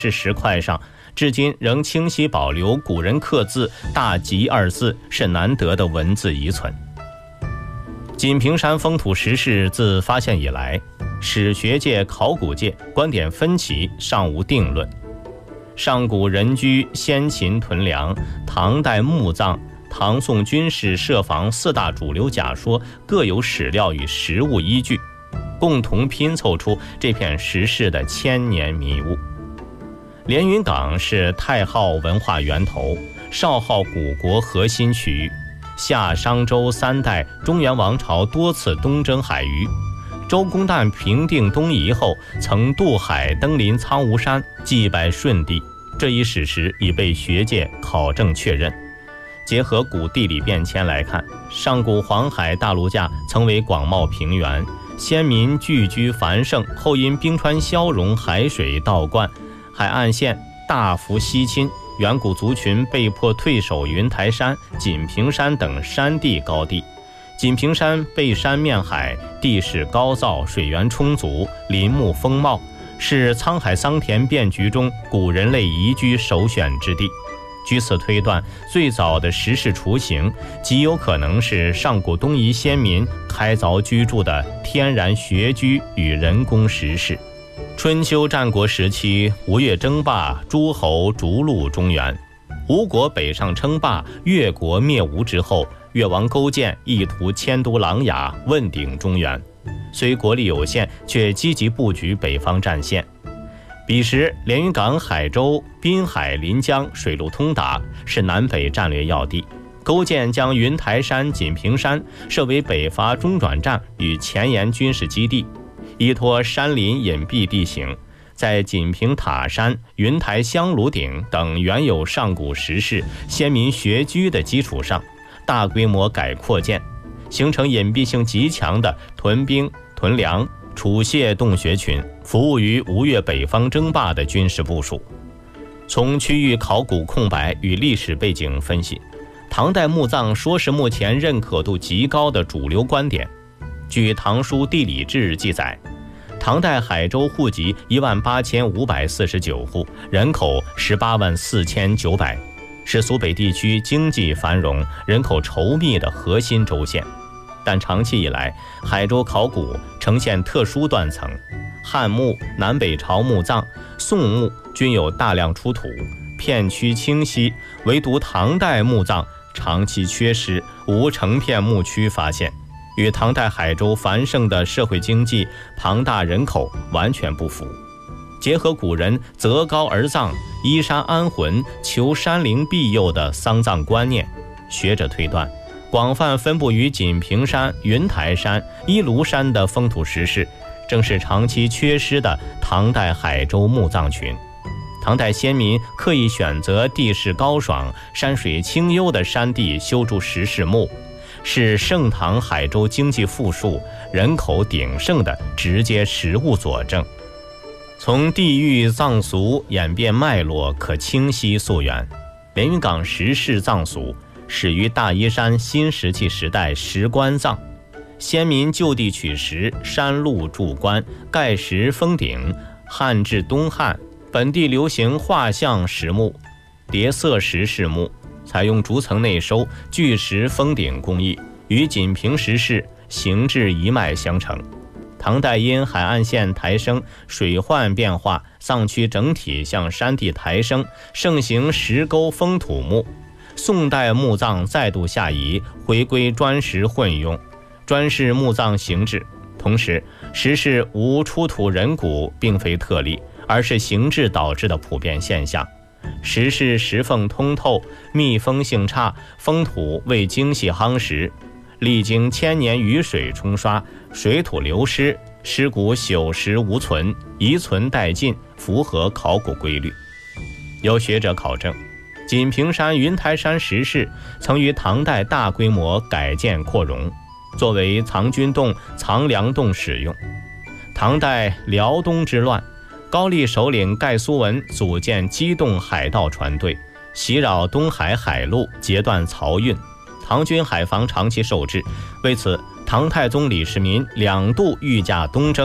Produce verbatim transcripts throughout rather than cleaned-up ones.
是石块上，至今仍清晰保留古人刻字“大吉”二字，是难得的文字遗存。锦屏山封土石室自发现以来，史学界、考古界观点分歧，尚无定论。上古人居、先秦屯粮、唐代墓葬、唐宋军事设防四大主流假说各有史料与实物依据，共同拼凑出这片石室的千年迷雾。连云港是太昊文化源头，少昊古国核心区域，夏商周三代中原王朝多次东征海隅。周公旦平定东夷后，曾渡海登临苍梧山，祭拜舜帝，这一史实已被学界考证确认。结合古地理变迁来看，上古黄海大陆架曾为广袤平原，先民聚居繁盛，后因冰川消融，海水倒灌，海岸线大幅西侵，远古族群被迫退守云台山、锦屏山等山地高地。锦屏山背山面海，地势高燥，水源充足，林木丰茂，是沧海桑田变局中古人类宜居首选之地。据此推断，最早的石室雏形极有可能是上古东夷先民开凿居住的天然穴居与人工石室。春秋战国时期，吴越争霸，诸侯逐鹿中原。吴国北上称霸，越国灭吴之后，越王勾践意图迁都琅琊，问鼎中原。虽国力有限，却积极布局北方战线。彼时连云港、海州、滨海临江，水路通达，是南北战略要地。勾践将云台山、锦屏山设为北伐中转站与前沿军事基地，依托山林隐蔽地形，在锦屏塔山、云台香炉顶等原有上古石室、先民穴居的基础上，大规模改扩建，形成隐蔽性极强的屯兵、屯粮、储械洞穴群，服务于吴越北方争霸的军事部署。从区域考古空白与历史背景分析，唐代墓葬说是目前认可度极高的主流观点。据《唐书地理志》记载，唐代海州户籍一万八千五百四十九户，人口十八万四千九百，是苏北地区经济繁荣、人口稠密的核心州县。但长期以来，海州考古呈现特殊断层，汉墓、南北朝墓葬、宋墓均有大量出土，片区清晰，唯独唐代墓葬长期缺失，无成片墓区发现，与唐代海州繁盛的社会经济、庞大人口完全不符。结合古人择高而葬、依山安魂、求山灵庇佑的丧葬观念，学者推断，广泛分布于锦屏山、云台山、依庐山的封土石室，正是长期缺失的唐代海州墓葬群。唐代先民刻意选择地势高爽、山水清幽的山地修筑石室墓，是盛唐海州经济富庶、人口鼎盛的直接实物佐证。从地域葬俗演变脉络可清晰溯源。连云港石室葬俗始于大依山新石器时代石棺葬，先民就地取石，山路筑棺，盖石封顶。汉至东汉，本地流行画像石墓、叠色石室墓，采用逐层内收、巨石封顶工艺，与锦屏石室形制一脉相承。唐代因海岸线抬升、水患变化，葬区整体向山地抬升，盛行石沟封土墓。宋代墓葬再度下移，回归砖石混用，砖式墓葬形制。同时，石室无出土人骨并非特例，而是形制导致的普遍现象。石室石缝通透，密封性差，封土未精细夯实，历经千年雨水冲刷，水土流失，尸骨朽蚀无存，遗存殆尽，符合考古规律。有学者考证，锦屏山、云台山石室曾于唐代大规模改建扩容，作为藏军洞、藏粮洞使用。唐代辽东之乱，高丽首领盖苏文组建机动海盗船队，袭扰东海海路，截断漕运，唐军海防长期受制。为此，唐太宗李世民两度御驾东征，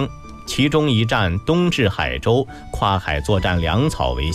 其中一战东至海州，跨海作战粮草为